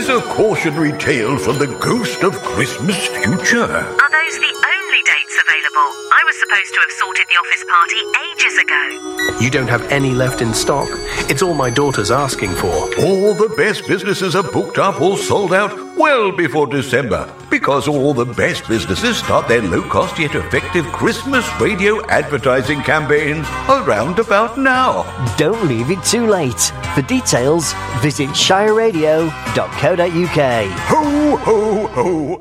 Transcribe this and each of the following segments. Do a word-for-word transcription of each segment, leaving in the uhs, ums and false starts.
is a cautionary tale from the ghost of Christmas future. Are those the only dates available? I was supposed to have sorted the office party ages ago. You don't have any left in stock? It's all my daughter's asking for. All the best businesses are booked up or sold out well before December, because all the best businesses start their low-cost yet effective Christmas radio advertising campaigns around about now. Don't leave it too late. For details, visit shire radio dot co dot uk. Ho, ho, ho!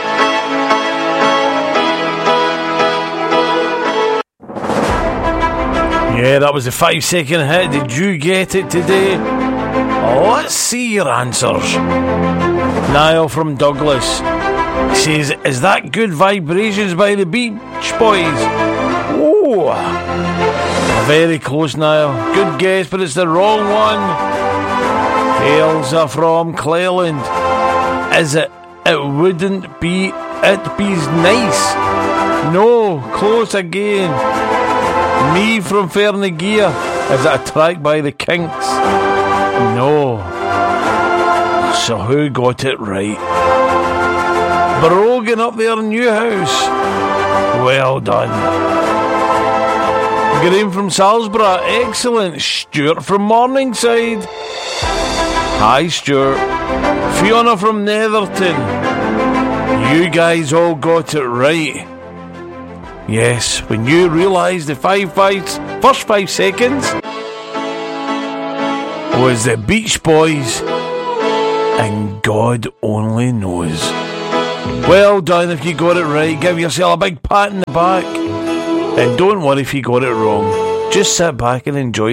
Yeah, that was the five second hit. Did you get it today? Let's see your answers. Niall from Douglas says, is that Good Vibrations by the Beach Boys? Oh, very close, Niall. Good guess, but it's the wrong one. Ailsa from Cleland. Is it It Wouldn't Be It Be's Nice? No, close again. Me from Fernagear. Is it a track by the Kinks? No. So who got it right? Brogan up there in Newhouse. Well done. Graham from Salisbury. Excellent. Stuart from Morningside. Hi, Stuart. Fiona from Netherton. You guys all got it right. Yes, when you realise the five, five, first five seconds was the Beach Boys, and God only knows. Well done if you got it right. Give yourself a big pat in the back. And don't worry if you got it wrong. Just sit back and enjoy